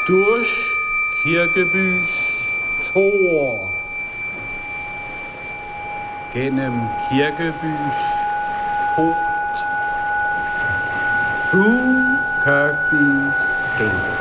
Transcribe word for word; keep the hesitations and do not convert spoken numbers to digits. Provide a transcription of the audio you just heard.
Durch Kirkebys Tor. Gennem Kirkebys port. Through Kirkby's gate.